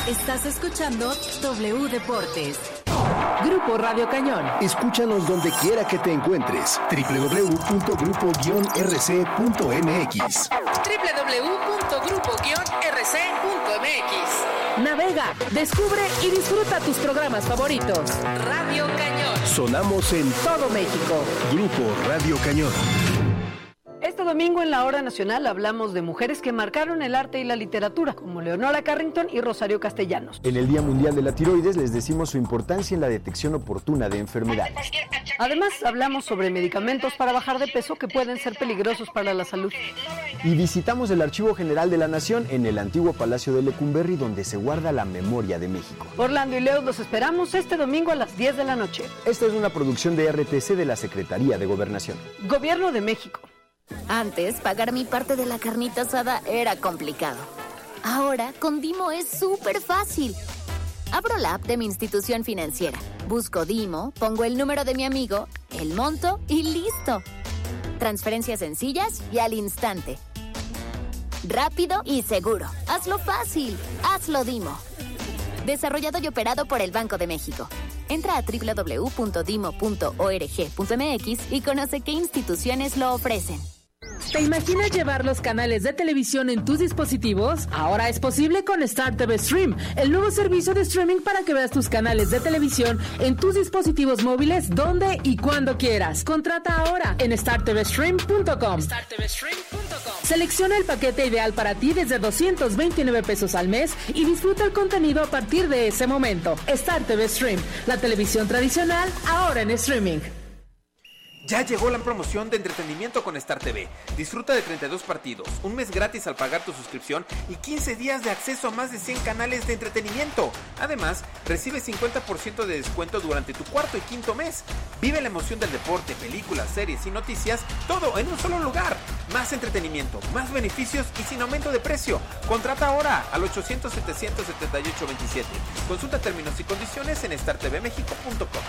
Estás escuchando W Deportes. Grupo Radio Cañón. Escúchanos donde quiera que te encuentres. www.grupo-rc.mx. www.grupo-rc.mx. Navega, descubre y disfruta tus programas favoritos. Radio Cañón. Sonamos en todo México. Grupo Radio Cañón. Este domingo en la Hora Nacional hablamos de mujeres que marcaron el arte y la literatura, como Leonora Carrington y Rosario Castellanos. En el Día Mundial de la Tiroides les decimos su importancia en la detección oportuna de enfermedades. Además, hablamos sobre medicamentos para bajar de peso que pueden ser peligrosos para la salud. Y visitamos el Archivo General de la Nación en el antiguo Palacio de Lecumberri, donde se guarda la memoria de México. Orlando y Leo los esperamos este domingo a las 10 de la noche. Esta es una producción de RTC de la Secretaría de Gobernación. Gobierno de México. Antes, pagar mi parte de la carnita asada era complicado. Ahora, con Dimo es súper fácil. Abro la app de mi institución financiera, busco Dimo, pongo el número de mi amigo, el monto y ¡listo! Transferencias sencillas y al instante. Rápido y seguro. Hazlo fácil. Hazlo Dimo. Desarrollado y operado por el Banco de México. Entra a www.dimo.org.mx y conoce qué instituciones lo ofrecen. ¿Te imaginas llevar los canales de televisión en tus dispositivos? Ahora es posible con Star TV Stream, el nuevo servicio de streaming para que veas tus canales de televisión en tus dispositivos móviles donde y cuando quieras. Contrata ahora en startvstream.com. Selecciona el paquete ideal para ti desde 229 pesos al mes y disfruta el contenido a partir de ese momento. Star TV Stream, la televisión tradicional ahora en streaming. Ya llegó la promoción de entretenimiento con Star TV. Disfruta de 32 partidos, un mes gratis al pagar tu suscripción y 15 días de acceso a más de 100 canales de entretenimiento. Además, recibe 50% de descuento durante tu cuarto y quinto mes. Vive la emoción del deporte, películas, series y noticias, todo en un solo lugar. Más entretenimiento, más beneficios y sin aumento de precio. Contrata ahora al 800-700-7827. Consulta términos y condiciones en startvmexico.com.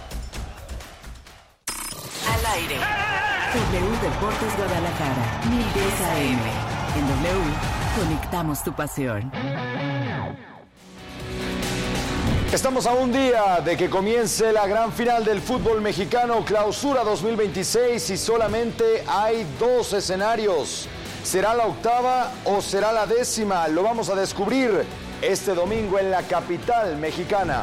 Al aire. W Deportes Guadalajara, 1010 AM. En W, conectamos tu pasión. Estamos a un día de que comience la gran final del fútbol mexicano, Clausura 2026, y solamente hay dos escenarios. ¿Será la octava o será la décima? Lo vamos a descubrir este domingo en la capital mexicana.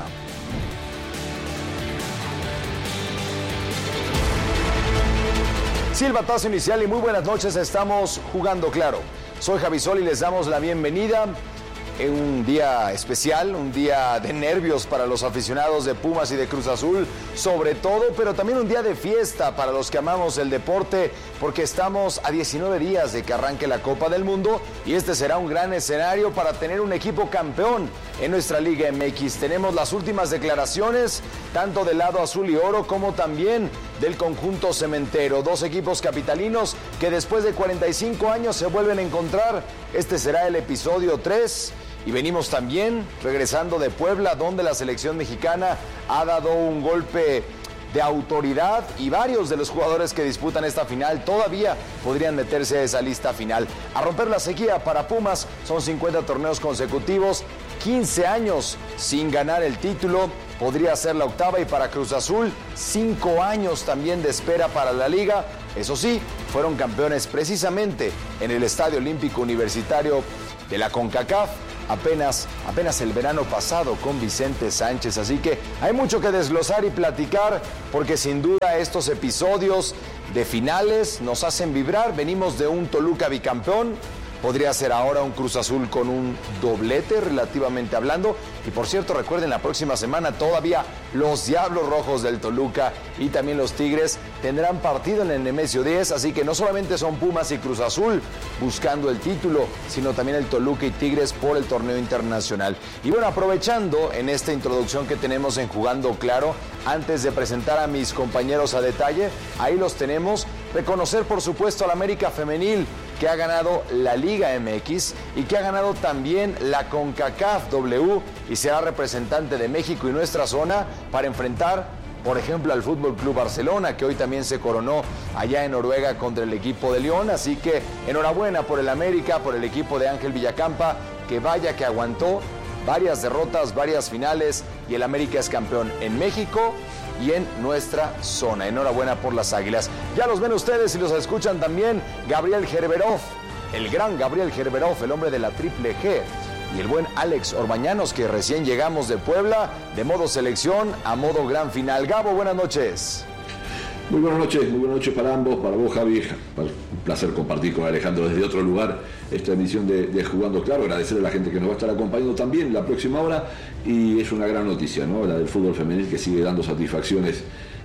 Silbatazo inicial y muy buenas noches, estamos jugando claro. Soy Javi Sol y les damos la bienvenida en un día especial, un día de nervios para los aficionados de Pumas y de Cruz Azul, sobre todo, pero también un día de fiesta para los que amamos el deporte, porque estamos a 19 días de que arranque la Copa del Mundo y este será un gran escenario para tener un equipo campeón en nuestra Liga MX. Tenemos las últimas declaraciones, tanto del lado azul y oro como también del conjunto cementero. Dos equipos capitalinos que después de 45 años se vuelven a encontrar. Este será el episodio 3. Y venimos también regresando de Puebla, donde la selección mexicana ha dado un golpe de autoridad y varios de los jugadores que disputan esta final todavía podrían meterse a esa lista final. A romper la sequía para Pumas, son 50 torneos consecutivos, 15 años sin ganar el título, podría ser la octava, y para Cruz Azul, 5 años también de espera para la liga. Eso sí, fueron campeones precisamente en el Estadio Olímpico Universitario de la CONCACAF apenas el verano pasado con Vicente Sánchez. Así que hay mucho que desglosar y platicar, porque sin duda estos episodios de finales nos hacen vibrar. Venimos de un Toluca bicampeón, podría ser ahora un Cruz Azul con un doblete relativamente hablando. Y por cierto, recuerden, la próxima semana todavía los Diablos Rojos del Toluca y también los Tigres tendrán partido en el Nemesio 10, así que no solamente son Pumas y Cruz Azul buscando el título, sino también el Toluca y Tigres por el torneo internacional. Y bueno, aprovechando en esta introducción que tenemos en Jugando Claro, antes de presentar a mis compañeros a detalle, ahí los tenemos. Reconocer por supuesto a la América Femenil, que ha ganado la Liga MX y que ha ganado también la CONCACAF W y será representante de México y nuestra zona para enfrentar, por ejemplo, al Fútbol Club Barcelona, que hoy también se coronó allá en Noruega contra el equipo de León. Así que enhorabuena por el América, por el equipo de Ángel Villacampa, que vaya que aguantó varias derrotas, varias finales y el América es campeón en México y en nuestra zona. Enhorabuena por las Águilas. Ya los ven ustedes y los escuchan también Gabriel Gerberov, el gran Gabriel Gerberov, el hombre de la triple G, y el buen Alex Orbañanos, que recién llegamos de Puebla, de modo selección a modo gran final. Gabo, buenas noches. Muy buenas noches para ambos, para vos, Javi. Un placer compartir con Alejandro desde otro lugar esta emisión de Jugando Claro. Agradecer a la gente que nos va a estar acompañando también la próxima hora. Y es una gran noticia, ¿no? La del fútbol femenil, que sigue dando satisfacciones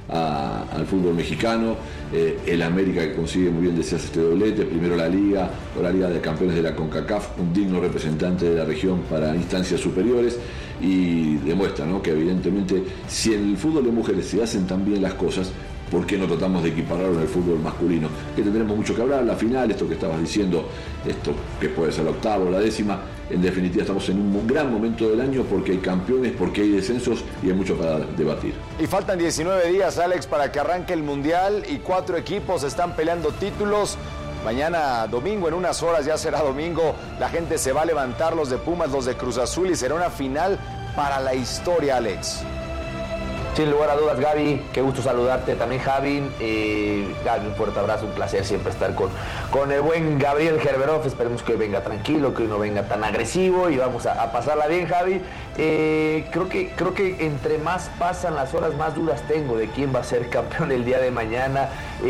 al fútbol mexicano. El América, que consigue, muy bien decías, este doblete. Primero la Liga de Campeones de la CONCACAF, un digno representante de la región para instancias superiores. Y demuestra, ¿no?, que evidentemente, si en el fútbol de mujeres se hacen tan bien las cosas, ¿por qué no tratamos de equipararlo en el fútbol masculino? Que tendremos mucho que hablar, la final, esto que estabas diciendo, esto que puede ser la octava o la décima. En definitiva, estamos en un gran momento del año porque hay campeones, porque hay descensos y hay mucho para debatir. Y faltan 19 días, Alex, para que arranque el Mundial y 4 equipos están peleando títulos. Mañana domingo, en unas horas ya será domingo, la gente se va a levantar, los de Pumas, los de Cruz Azul, y será una final para la historia, Alex. Sin lugar a dudas, Gaby, qué gusto saludarte también, Javi. Gaby, un fuerte abrazo, un placer siempre estar con el buen Gabriel Gerberov. Esperemos que hoy venga tranquilo, que hoy no venga tan agresivo y vamos a pasarla bien, Javi. Creo que entre más pasan las horas, más dudas tengo de quién va a ser campeón el día de mañana.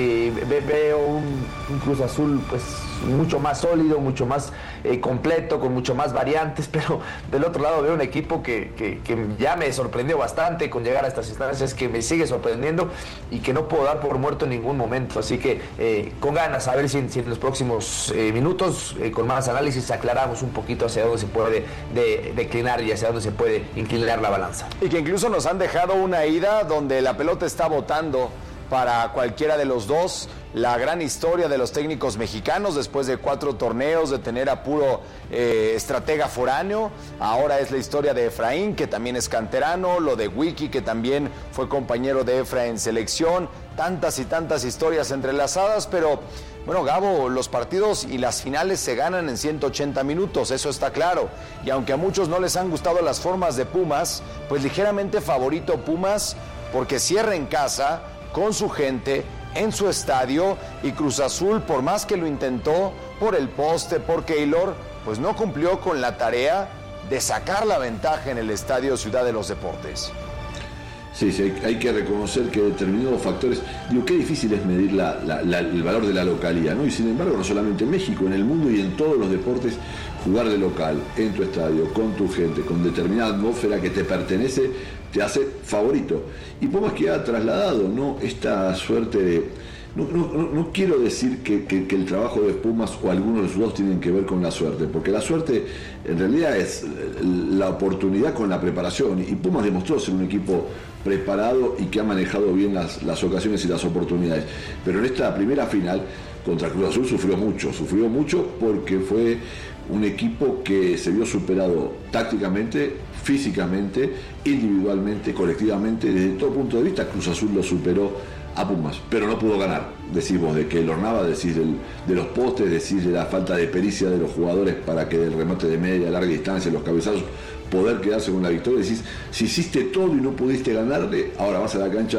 Veo un Cruz Azul pues mucho más sólido, mucho más completo, con mucho más variantes, pero del otro lado veo un equipo que ya me sorprendió bastante con llegar a estas instancias, que me sigue sorprendiendo y que no puedo dar por muerto en ningún momento. Así que con ganas, a ver si en los próximos minutos, con más análisis, aclaramos un poquito hacia dónde se puede declinar y hacia dónde se puede inclinar la balanza. Y que incluso nos han dejado una ida donde la pelota está botando para cualquiera de los dos. La gran historia de los técnicos mexicanos después de 4 torneos, de tener a puro estratega foráneo. Ahora es la historia de Efraín, que también es canterano, lo de Wiki, que también fue compañero de Efra en selección. Tantas y tantas historias entrelazadas, pero bueno, Gabo, los partidos y las finales se ganan en 180 minutos, eso está claro. Y aunque a muchos no les han gustado las formas de Pumas, pues ligeramente favorito Pumas, porque cierra en casa, con su gente, en su estadio, y Cruz Azul, por más que lo intentó, por el poste, por Keylor, pues no cumplió con la tarea de sacar la ventaja en el Estadio Ciudad de los Deportes. Sí, hay que reconocer que determinados factores, qué difícil es medir el valor de la localidad, ¿no? Y sin embargo, no solamente en México, en el mundo y en todos los deportes, jugar de local, en tu estadio, con tu gente, con determinada atmósfera que te pertenece, te hace favorito. Y Pumas que ha trasladado, ¿no?, esta suerte de... No quiero decir que el trabajo de Pumas o algunos de sus dos tienen que ver con la suerte, porque la suerte en realidad es la oportunidad con la preparación, y Pumas demostró ser un equipo preparado y que ha manejado bien las ocasiones y las oportunidades. Pero en esta primera final contra Cruz Azul sufrió mucho porque fue un equipo que se vio superado tácticamente, físicamente, individualmente, colectivamente. Desde todo punto de vista, Cruz Azul lo superó a Pumas, pero no pudo ganar. Decís vos de que el Ornava, decís de los postes, decís de la falta de pericia de los jugadores para que del remate de media, larga distancia, los cabezazos, poder quedarse con la victoria. Decís, si hiciste todo y no pudiste ganarle, ahora vas a la cancha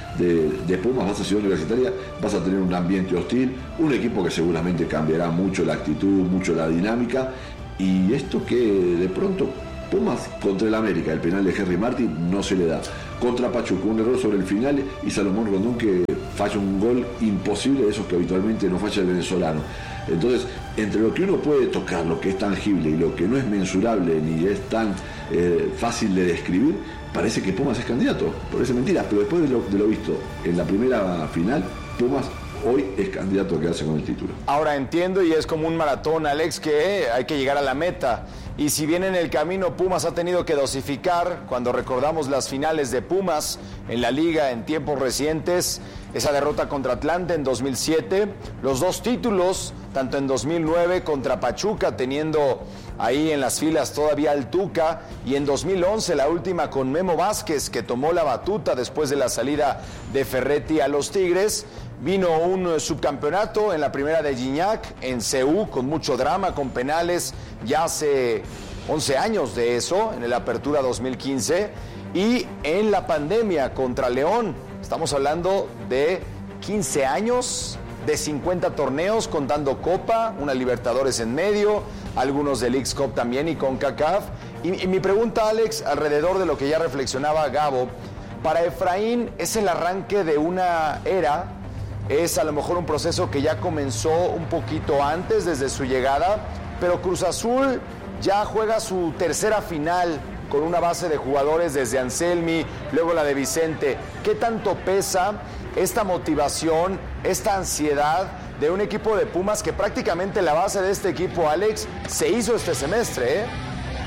de Pumas, vas a Ciudad Universitaria, vas a tener un ambiente hostil, un equipo que seguramente cambiará mucho la actitud, mucho la dinámica, y esto que de pronto Pumas contra el América, el penal de Henry Martin no se le da. Contra Pachuca, un error sobre el final, y Salomón Rondón que falla un gol imposible de esos que habitualmente no falla el venezolano. Entonces, entre lo que uno puede tocar, lo que es tangible, y lo que no es mensurable ni es tan fácil de describir, parece que Pumas es candidato. Parece mentira, pero después de lo visto en la primera final, Pumas hoy es candidato a quedarse con el título. Ahora entiendo, y es como un maratón, Alex, que hay que llegar a la meta. Y si bien en el camino Pumas ha tenido que dosificar, cuando recordamos las finales de Pumas en la Liga en tiempos recientes, esa derrota contra Atlante en 2007, los 2 títulos, tanto en 2009 contra Pachuca, teniendo ahí en las filas todavía al Tuca, y en 2011 la última con Memo Vázquez, que tomó la batuta después de la salida de Ferretti a los Tigres. Vino un subcampeonato en la primera de Gignac, en CU, con mucho drama, con penales. Ya se 11 años de eso, en el Apertura 2015, y en la pandemia contra León. Estamos hablando de 15 años, de 50 torneos, contando Copa, una Libertadores en medio, algunos de Leagues Cup también y CONCACAF. Y mi pregunta, Alex, alrededor de lo que ya reflexionaba Gabo, para Efraín es el arranque de una era, es a lo mejor un proceso que ya comenzó un poquito antes, desde su llegada, pero Cruz Azul ya juega su tercera final con una base de jugadores desde Anselmi, luego la de Vicente. ¿Qué tanto pesa esta motivación, esta ansiedad de un equipo de Pumas que prácticamente la base de este equipo, Alex, se hizo este semestre, ¿eh?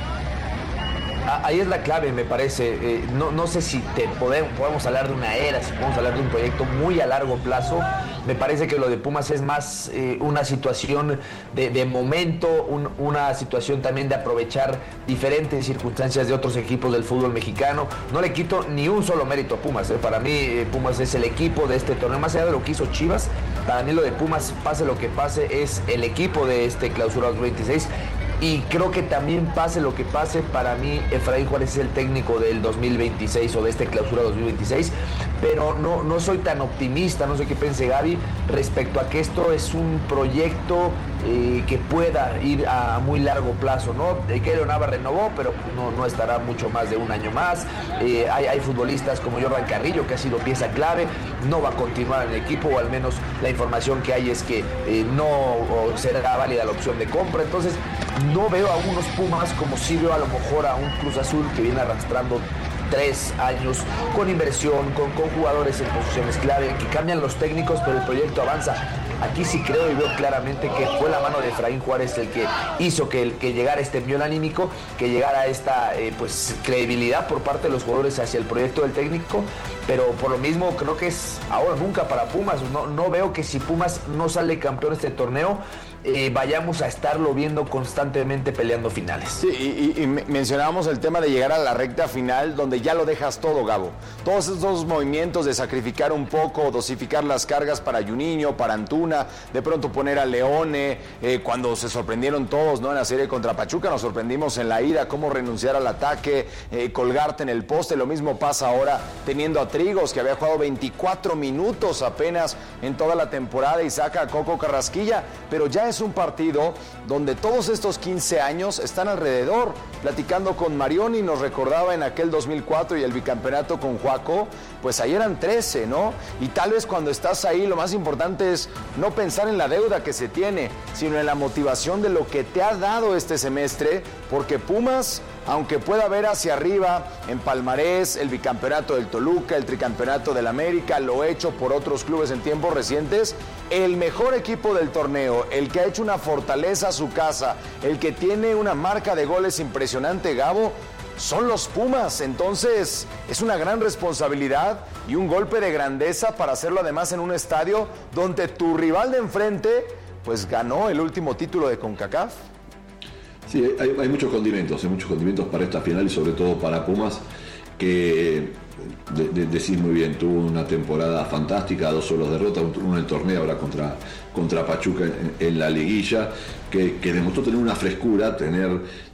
Ahí es la clave, me parece. No sé si podemos hablar de una era, si podemos hablar de un proyecto muy a largo plazo. Me parece que lo de Pumas es más una situación de momento, una situación también de aprovechar diferentes circunstancias de otros equipos del fútbol mexicano. No le quito ni un solo mérito a Pumas. Para mí, Pumas es el equipo de este torneo. Más allá de lo que hizo Chivas, para mí lo de Pumas, pase lo que pase, es el equipo de este Clausura 2026. Y creo que también pase lo que pase, para mí Efraín Juárez es el técnico del 2026 o de este Clausura 2026, pero no soy tan optimista, no sé qué piense Gaby, respecto a que esto es un proyecto que pueda ir a muy largo plazo, ¿no? Keylor Navas renovó, pero no estará mucho más de un año más. Hay futbolistas como Jordan Carrillo, que ha sido pieza clave, no va a continuar en el equipo, o al menos la información que hay es que no será válida la opción de compra. Entonces no veo a unos Pumas como sí veo a lo mejor a un Cruz Azul que viene arrastrando 3 años con inversión, con jugadores en posiciones clave, que cambian los técnicos, pero el proyecto avanza. Aquí sí creo y veo claramente que fue la mano de Efraín Juárez el que hizo que llegara este envío anímico, que llegara esta credibilidad por parte de los jugadores hacia el proyecto del técnico, pero por lo mismo creo que es ahora o nunca para Pumas. No veo que si Pumas no sale campeón de este torneo, vayamos a estarlo viendo constantemente peleando finales. Sí, y mencionábamos el tema de llegar a la recta final, donde ya lo dejas todo, Gabo. Todos esos movimientos de sacrificar un poco, dosificar las cargas para Juninho, para Antuna, de pronto poner a Leone, cuando se sorprendieron todos, ¿no? En la serie contra Pachuca nos sorprendimos en la ida, cómo renunciar al ataque, colgarte en el poste. Lo mismo pasa ahora teniendo a Trigos, que había jugado 24 minutos apenas en toda la temporada, y saca a Coco Carrasquilla, pero ya es un partido donde todos estos 15 años están alrededor. Platicando con Marioni, nos recordaba en aquel 2004 y el bicampeonato con Juaco, pues ahí eran 13, ¿no? Y tal vez cuando estás ahí lo más importante es no pensar en la deuda que se tiene, sino en la motivación de lo que te ha dado este semestre, porque Pumas, aunque pueda ver hacia arriba en palmarés el bicampeonato del Toluca, el tricampeonato del América, lo hecho por otros clubes en tiempos recientes, el mejor equipo del torneo, el que ha hecho una fortaleza a su casa, el que tiene una marca de goles impresionante, Gabo, son los Pumas. Entonces es una gran responsabilidad y un golpe de grandeza para hacerlo además en un estadio donde tu rival de enfrente pues ganó el último título de CONCACAF. Sí, hay muchos condimentos para esta final y sobre todo para Pumas, que decís muy bien, tuvo una temporada fantástica, 2 solos derrotas, uno en el torneo ahora contra Pachuca en la liguilla, que demostró tener una frescura, tener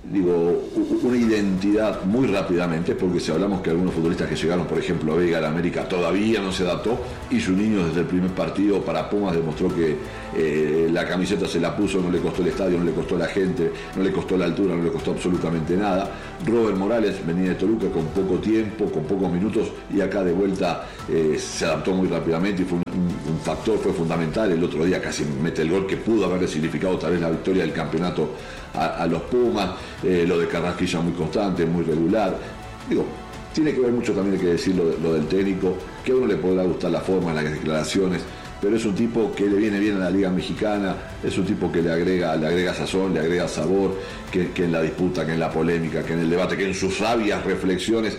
una identidad muy rápidamente, porque si hablamos que algunos futbolistas que llegaron, por ejemplo, Vega al América, todavía no se adaptó, y Juninho desde el primer partido para Pumas demostró que la camiseta se la puso, no le costó el estadio, no le costó la gente, no le costó la altura, no le costó absolutamente nada. Robert Morales venía de Toluca con poco tiempo, con pocos minutos, y acá de vuelta se adaptó muy rápidamente y fue un factor, fue fundamental. El otro día casi mete el gol que pudo haberle significado tal vez la victoria del campeonato a los Pumas. Lo de Carrasquilla muy constante, muy regular. Tiene que ver mucho también, hay que decir, lo del técnico, que a uno le podrá gustar la forma, las declaraciones, pero es un tipo que le viene bien a la Liga Mexicana, es un tipo que le agrega sazón, le agrega sabor, que en la disputa, que en la polémica, que en el debate, que en sus sabias reflexiones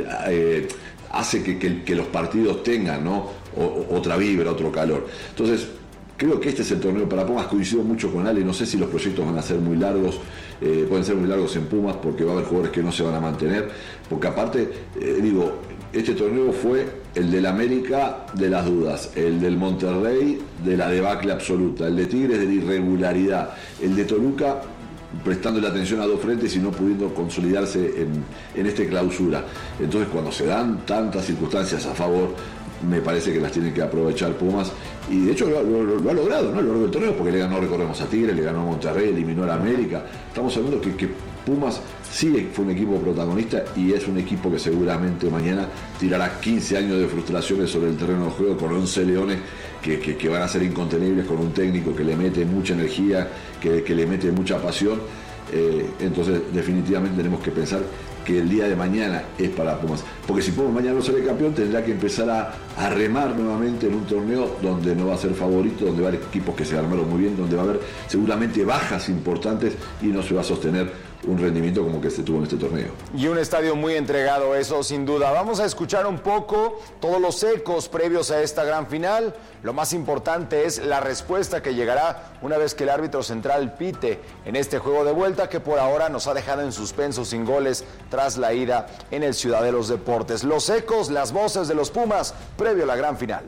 hace que los partidos tengan, ¿no? Otra vibra, otro calor. Entonces, creo que este es el torneo para Pumas. Coincido mucho con Ale, no sé si los proyectos van a ser muy largos, pueden ser muy largos en Pumas, porque va a haber jugadores que no se van a mantener, porque aparte, este torneo fue el del América de las dudas, el del Monterrey de la debacle absoluta, el de Tigres de la irregularidad, el de Toluca prestándole atención a dos frentes y no pudiendo consolidarse en esta clausura. Entonces, cuando se dan tantas circunstancias a favor, me parece que las tiene que aprovechar Pumas, y de hecho lo ha logrado, ¿no? A lo largo del torneo, porque le ganó, recordemos, a Tigre, le ganó a Monterrey, eliminó a la América. Estamos hablando que Pumas sí fue un equipo protagonista y es un equipo que seguramente mañana tirará 15 años de frustraciones sobre el terreno de juego con 11 leones que van a ser incontenibles, con un técnico que le mete mucha energía, que le mete mucha pasión. Entonces definitivamente tenemos que pensar que el día de mañana es para Pumas, porque si Pumas mañana no sale campeón, tendrá que empezar a remar nuevamente en un torneo donde no va a ser favorito, donde va a haber equipos que se armaron muy bien, donde va a haber seguramente bajas importantes y no se va a sostener un rendimiento como que se tuvo en este torneo. Y un estadio muy entregado, eso sin duda. Vamos a escuchar un poco todos los ecos previos a esta gran final. Lo más importante es la respuesta que llegará una vez que el árbitro central pite en este juego de vuelta, que por ahora nos ha dejado en suspenso sin goles tras la ida en el Ciudad de los Deportes. Los ecos, las voces de los Pumas previo a la gran final.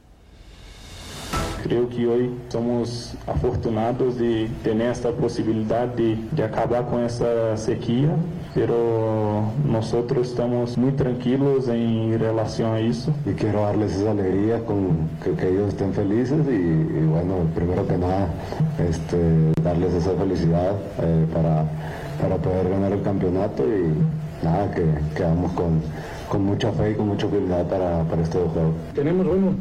Creo que hoy somos afortunados de tener esta posibilidad de acabar con esta sequía, pero nosotros estamos muy tranquilos en relación a eso. Y quiero darles esa alegría, que ellos estén felices y bueno, primero que nada, darles esa felicidad para poder ganar el campeonato y nada, que vamos con mucha fe y con mucha humildad para este juego. Tenemos,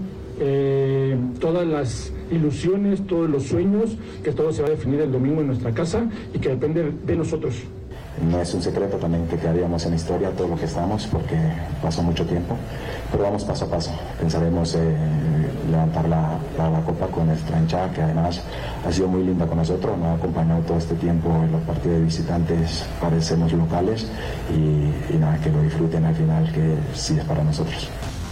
todas las ilusiones, todos los sueños, que todo se va a definir el domingo en nuestra casa y que depende de nosotros. No es un secreto también que quedaríamos en historia todo lo que estamos, porque pasó mucho tiempo, pero vamos paso a paso. Pensaremos levantar la copa con nuestra hinchada, que además ha sido muy linda con nosotros, nos ha acompañado todo este tiempo en los partidos de visitantes, parecemos locales, y nada, que lo disfruten al final, que sí es para nosotros.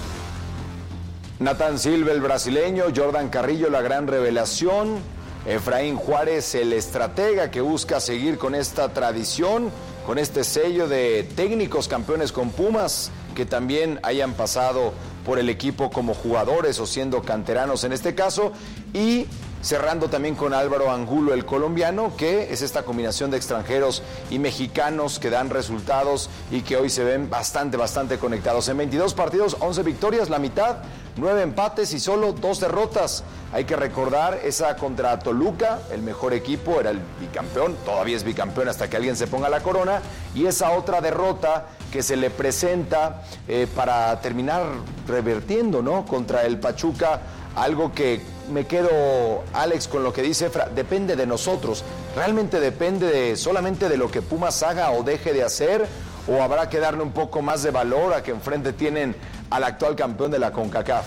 Nathan Silva, el brasileño, Jordan Carrillo, la gran revelación, Efraín Juárez, el estratega que busca seguir con esta tradición, con este sello de técnicos campeones con Pumas, que también hayan pasado por el equipo como jugadores o siendo canteranos en este caso, y cerrando también con Álvaro Angulo, el colombiano, que es esta combinación de extranjeros y mexicanos que dan resultados y que hoy se ven bastante conectados. En 22 partidos, 11 victorias, la mitad, 9 empates y solo 2 derrotas. Hay que recordar esa contra Toluca, el mejor equipo, era el bicampeón, todavía es bicampeón hasta que alguien se ponga la corona, y esa otra derrota que se le presenta para terminar revertiendo, ¿no?, contra el Pachuca. Algo que me quedo, Alex, con lo que dice Efra, depende de nosotros. ¿Realmente depende solamente de lo que Pumas haga o deje de hacer? ¿O habrá que darle un poco más de valor a que enfrente tienen al actual campeón de la CONCACAF?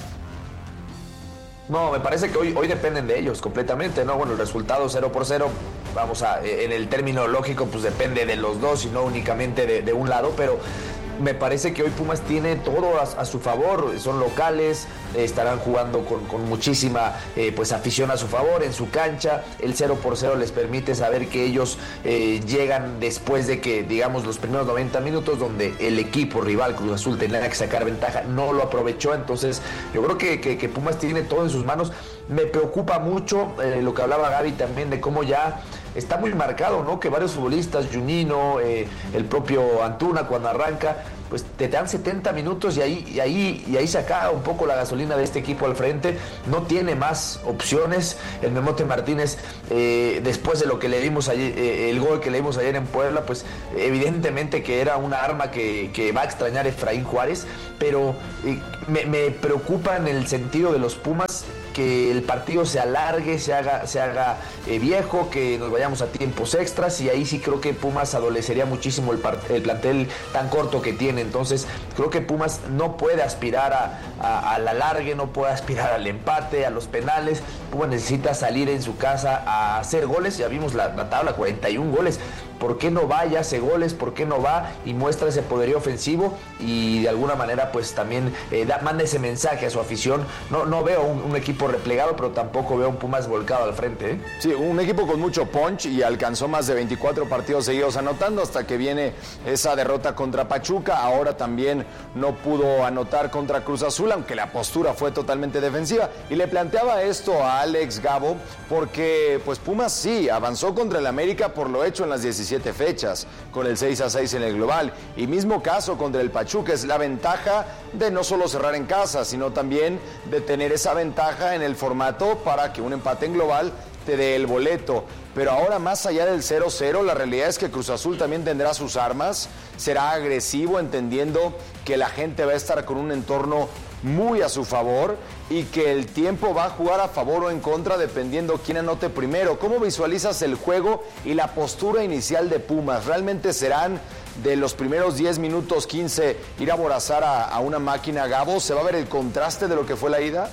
No, me parece que hoy dependen de ellos completamente, ¿no? Bueno, el resultado 0-0, en el término lógico, pues depende de los dos y no únicamente de un lado, pero me parece que hoy Pumas tiene todo a su favor, son locales, estarán jugando con muchísima afición a su favor en su cancha. El 0-0 les permite saber que ellos llegan después de que, digamos, los primeros 90 minutos donde el equipo rival Cruz Azul tenía que sacar ventaja, no lo aprovechó. Entonces yo creo que Pumas tiene todo en sus manos. Me preocupa mucho lo que hablaba Gaby también de cómo ya está muy marcado, ¿no? Que varios futbolistas, Juninho, el propio Antuna, cuando arranca, pues te dan 70 minutos y ahí se acaba un poco la gasolina de este equipo al frente. No tiene más opciones. El Memote Martínez, después de lo que le dimos ayer, el gol que le dimos ayer en Puebla, pues evidentemente que era una arma que va a extrañar Efraín Juárez, pero me preocupa en el sentido de los Pumas que el partido se alargue, se haga viejo, que nos vayamos a tiempos extras, y ahí sí creo que Pumas adolecería muchísimo el plantel tan corto que tiene. Entonces creo que Pumas no puede aspirar a la alargue, no puede aspirar al empate, a los penales. Pumas necesita salir en su casa a hacer goles. Ya vimos la tabla, 41 goles. ¿por qué no va y hace goles? ¿Por qué no va y muestra ese poderío ofensivo? Y de alguna manera pues también manda ese mensaje a su afición. No veo un equipo replegado, pero tampoco veo un Pumas volcado al frente, ¿eh? Sí, un equipo con mucho punch y alcanzó más de 24 partidos seguidos anotando hasta que viene esa derrota contra Pachuca. Ahora también no pudo anotar contra Cruz Azul, aunque la postura fue totalmente defensiva. Y le planteaba esto a Alex Gabo porque pues Pumas sí avanzó contra el América por lo hecho en las 17 fechas, con el 6-6 en el global. Y mismo caso contra el Pachuca, es la ventaja de no solo cerrar en casa, sino también de tener esa ventaja en el formato para que un empate en global te dé el boleto. Pero ahora, más allá del 0-0, la realidad es que Cruz Azul también tendrá sus armas, será agresivo, entendiendo que la gente va a estar con un entorno muy a su favor y que el tiempo va a jugar a favor o en contra dependiendo quién anote primero. ¿Cómo visualizas el juego y la postura inicial de Pumas? ¿Realmente serán de los primeros 10 minutos, 15, ir a aborazar a una máquina, Gabo? ¿Se va a ver el contraste de lo que fue la ida?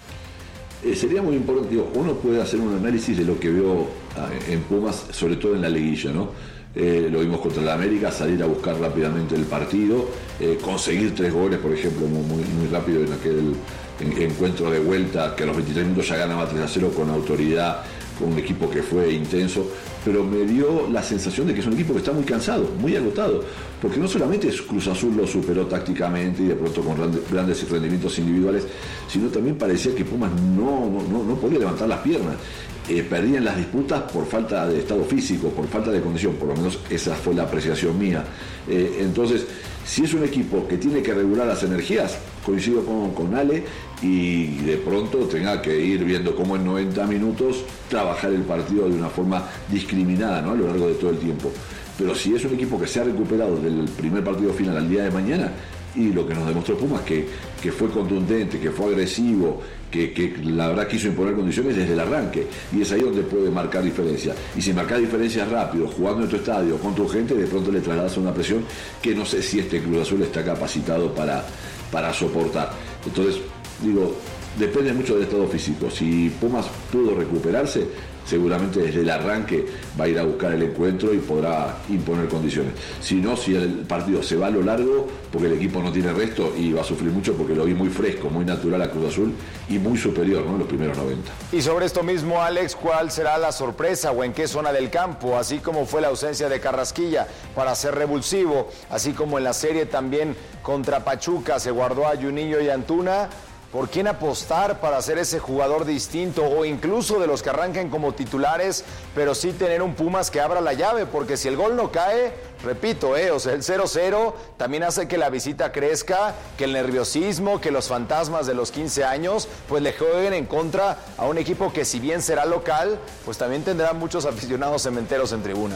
Sería muy importante, uno puede hacer un análisis de lo que veo en Pumas, sobre todo en la liguilla, ¿no? Lo vimos contra la América, salir a buscar rápidamente el partido, conseguir 3 goles, por ejemplo, muy rápido en aquel encuentro de vuelta, que a los 23 minutos ya ganaba 3-0 con autoridad, con un equipo que fue intenso, pero me dio la sensación de que es un equipo que está muy cansado, muy agotado, porque no solamente Cruz Azul lo superó tácticamente y de pronto con grandes rendimientos individuales, sino también parecía que Pumas no podía levantar las piernas. Perdían las disputas por falta de estado físico, por falta de condición, por lo menos esa fue la apreciación mía. Entonces, si es un equipo que tiene que regular las energías, coincido con Ale, y de pronto tenga que ir viendo cómo en 90 minutos trabajar el partido de una forma discriminada, ¿no?, a lo largo de todo el tiempo. Pero si es un equipo que se ha recuperado del primer partido final al día de mañana, y lo que nos demostró Pumas, que fue contundente, que fue agresivo, que la verdad quiso imponer condiciones desde el arranque, y es ahí donde puede marcar diferencia. Y si marcar diferencias rápido, jugando en tu estadio, con tu gente, de pronto le trasladas una presión que no sé si este Cruz Azul está capacitado para soportar. Entonces, digo, depende mucho del estado físico. Si Pumas pudo recuperarse, seguramente desde el arranque va a ir a buscar el encuentro y podrá imponer condiciones. Si no, si el partido se va a lo largo, porque el equipo no tiene resto y va a sufrir mucho, porque lo vi muy fresco, muy natural a Cruz Azul y muy superior, ¿no?, en los primeros 90. Y sobre esto mismo, Alex, ¿cuál será la sorpresa o en qué zona del campo? Así como fue la ausencia de Carrasquilla para ser revulsivo, así como en la serie también contra Pachuca se guardó a Juninho y Antuna. ¿Por quién apostar para ser ese jugador distinto o incluso de los que arranquen como titulares, pero sí tener un Pumas que abra la llave? Porque si el gol no cae, repito, o sea, el 0-0 también hace que la visita crezca, que el nerviosismo, que los fantasmas de los 15 años, pues le jueguen en contra a un equipo que si bien será local, pues también tendrá muchos aficionados cementeros en tribuna.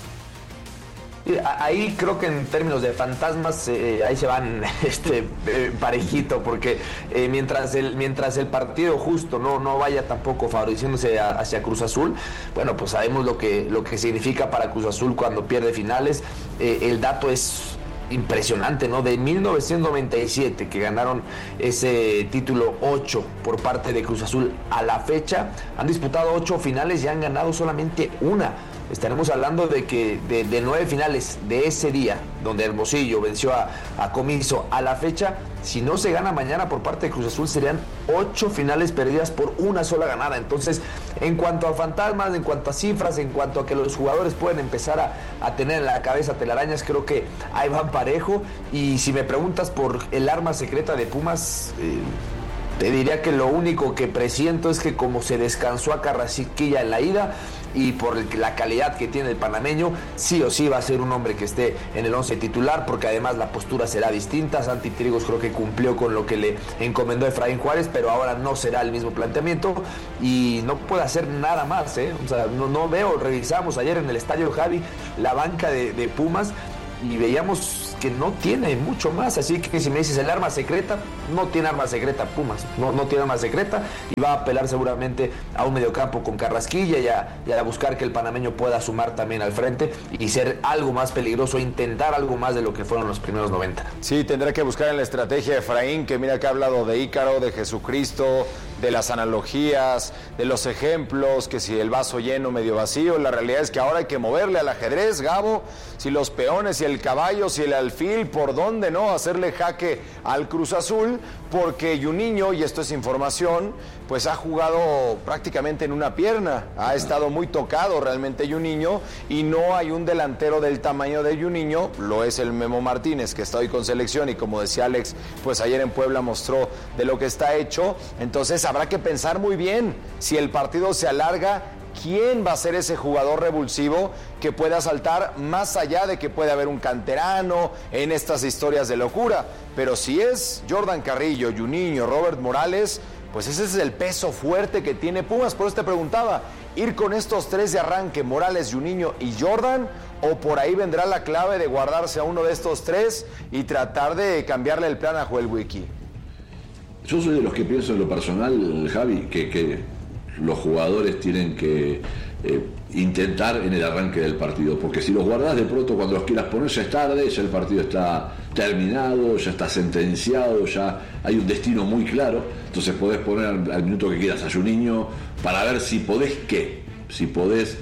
Ahí creo que en términos de fantasmas ahí se van parejito, porque mientras el partido justo no vaya tampoco favoreciéndose hacia Cruz Azul, bueno, pues sabemos lo que significa para Cruz Azul cuando pierde finales. El dato es impresionante, ¿no? De 1997, que ganaron ese título 8 por parte de Cruz Azul, a la fecha han disputado 8 finales y han ganado solamente una. Estaremos hablando de que de 9 finales de ese día, donde Hermosillo venció a Comiso, a la fecha, si no se gana mañana por parte de Cruz Azul, serían 8 finales perdidas por una sola ganada. Entonces, en cuanto a fantasmas, en cuanto a cifras, en cuanto a que los jugadores pueden empezar a tener en la cabeza telarañas, creo que ahí van parejo. Y si me preguntas por el arma secreta de Pumas, te diría que lo único que presiento es que como se descansó a Carrasquilla en la ida, y por la calidad que tiene el panameño, sí o sí va a ser un hombre que esté en el 11 titular, porque además la postura será distinta. Santi Trigos creo que cumplió con lo que le encomendó Efraín Juárez, pero ahora no será el mismo planteamiento y no puede hacer nada más, O sea, no veo, revisamos ayer en el estadio Javi la banca de Pumas y veíamos que no tiene mucho más, así que si me dices el arma secreta, no tiene arma secreta Pumas, no tiene arma secreta, y va a apelar seguramente a un mediocampo con Carrasquilla y a buscar que el panameño pueda sumar también al frente y ser algo más peligroso, intentar algo más de lo que fueron los primeros 90. Sí, tendrá que buscar en la estrategia de Efraín, que mira que ha hablado de Ícaro, de Jesucristo, de las analogías, de los ejemplos, que si el vaso lleno, medio vacío. La realidad es que ahora hay que moverle al ajedrez, Gabo, si los peones, si el caballo, si el alfil, por dónde no, hacerle jaque al Cruz Azul, porque Juninho, y esto es información, pues ha jugado prácticamente en una pierna, ha estado muy tocado realmente Juninho, y no hay un delantero del tamaño de Juninho, lo es el Memo Martínez, que está hoy con selección, y como decía Alex, pues ayer en Puebla mostró de lo que está hecho. Entonces habrá que pensar muy bien, si el partido se alarga, ¿quién va a ser ese jugador revulsivo que pueda saltar más allá de que puede haber un canterano en estas historias de locura? Pero si es Jordan Carrillo, Juninho, Robert Morales, pues ese es el peso fuerte que tiene Pumas. Por eso te preguntaba, ¿ir con estos tres de arranque, Morales, Juninho y Jordan? ¿O por ahí vendrá la clave de guardarse a uno de estos tres y tratar de cambiarle el plan a Joel Wiki? Yo soy de los que pienso en lo personal, Javi, que los jugadores tienen que intentar en el arranque del partido, porque si los guardás de pronto cuando los quieras poner ya es tarde, ya el partido está terminado, ya está sentenciado, ya hay un destino muy claro. Entonces podés poner al minuto que quieras a Juninho para ver si podés si podés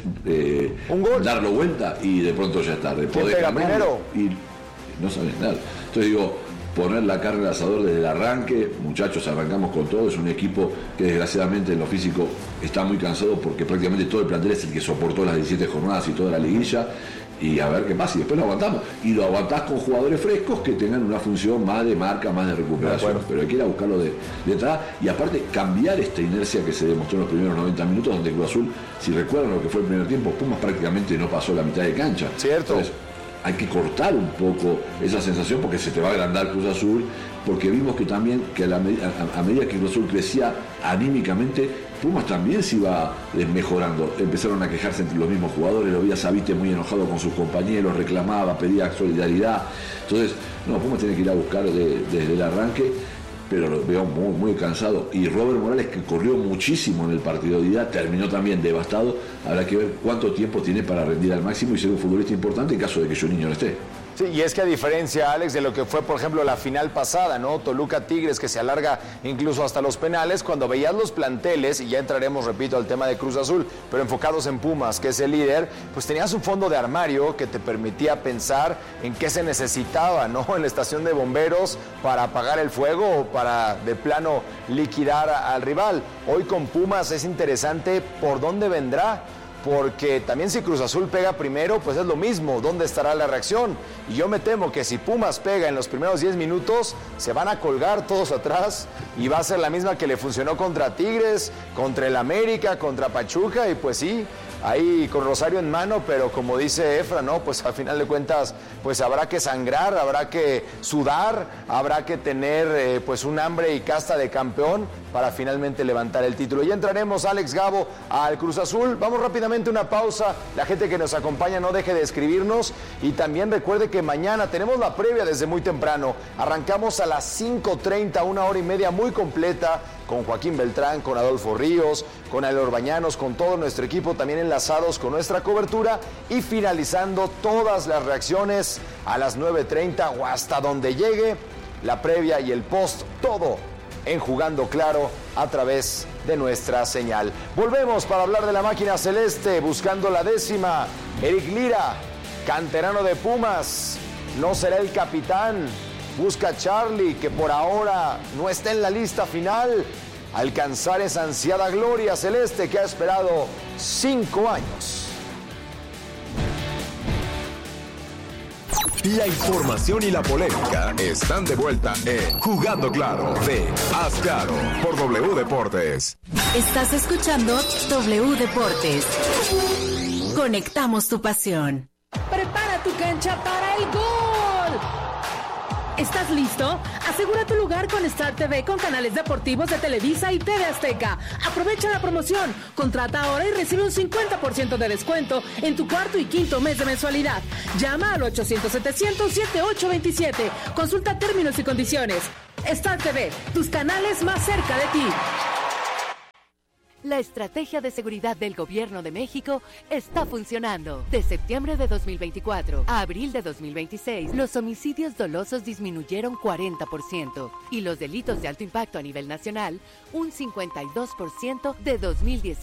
darlo vuelta, y de pronto ya es tarde. ¿Quién pega primero? Y no sabés nada. Entonces digo, poner la carne al asador desde el arranque. Muchachos, arrancamos con todo. Es un equipo que desgraciadamente en lo físico está muy cansado, porque prácticamente todo el plantel es el que soportó las 17 jornadas y toda la liguilla, y a ver qué pasa, y después lo aguantamos, y lo aguantás con jugadores frescos que tengan una función más de marca, más de recuperación, pero hay que ir a buscarlo de atrás, y aparte cambiar esta inercia que se demostró en los primeros 90 minutos, donde Cruz Azul, si recuerdan lo que fue el primer tiempo, Pumas prácticamente no pasó la mitad de cancha. Cierto. Entonces, hay que cortar un poco esa sensación, porque se te va a agrandar Cruz Azul, porque vimos que también que a medida que Cruz Azul crecía anímicamente, Pumas también se iba mejorando. Empezaron a quejarse entre los mismos jugadores, lo veía Savite muy enojado con sus compañeros, reclamaba, pedía solidaridad. Entonces, no, Pumas tiene que ir a buscar desde el arranque, pero lo veo muy, muy cansado. Y Robert Morales, que corrió muchísimo en el partido de ida, terminó también devastado. Habrá que ver cuánto tiempo tiene para rendir al máximo y ser un futbolista importante en caso de que Juninho no esté. Sí, y es que a diferencia, Alex, de lo que fue, por ejemplo, la final pasada, ¿no? Toluca Tigres, que se alarga incluso hasta los penales, cuando veías los planteles, y ya entraremos, repito, al tema de Cruz Azul, pero enfocados en Pumas, que es el líder, pues tenías un fondo de armario que te permitía pensar en qué se necesitaba, ¿no? En la estación de bomberos para apagar el fuego o para, de plano, liquidar al rival. Hoy con Pumas es interesante por dónde vendrá, porque también si Cruz Azul pega primero, pues es lo mismo, ¿dónde estará la reacción? Y yo me temo que si Pumas pega en los primeros 10 minutos, se van a colgar todos atrás, y va a ser la misma que le funcionó contra Tigres, contra el América, contra Pachuca, y pues sí, ahí con Rosario en mano, pero como dice Efra, ¿no? Pues al final de cuentas, pues habrá que sangrar, habrá que sudar, habrá que tener pues un hambre y casta de campeón para finalmente levantar el título. Ya entraremos, Alex, Gabo, al Cruz Azul. Vamos rápidamente a una pausa. La gente que nos acompaña no deje de escribirnos, y también recuerde que mañana tenemos la previa desde muy temprano. Arrancamos a las 5:30, una hora y media muy completa, con Joaquín Beltrán, con Adolfo Ríos, con Ailor Bañanos, con todo nuestro equipo, también enlazados con nuestra cobertura, y finalizando todas las reacciones a las 9:30 o hasta donde llegue la previa y el post, todo en Jugando Claro a través de nuestra señal. Volvemos para hablar de la máquina celeste, buscando la 10ª. Eric Lira, canterano de Pumas, no será el capitán. Busca a Charlie, que por ahora no está en la lista final, alcanzar esa ansiada gloria celeste que ha esperado 5 años. La información y la polémica están de vuelta en Jugando Claro de Haz Claro por W Deportes. Estás escuchando W Deportes. Conectamos tu pasión. Prepara tu cancha para el gol. ¿Estás listo? Asegura tu lugar con Star TV, con canales deportivos de Televisa y TV Azteca. Aprovecha la promoción. Contrata ahora y recibe un 50% de descuento en tu cuarto y quinto mes de mensualidad. Llama al 800-700-7827. Consulta términos y condiciones. Star TV, tus canales más cerca de ti. La estrategia de seguridad del Gobierno de México está funcionando. De septiembre de 2024 a abril de 2026, los homicidios dolosos disminuyeron 40% y los delitos de alto impacto a nivel nacional un 52% de 2018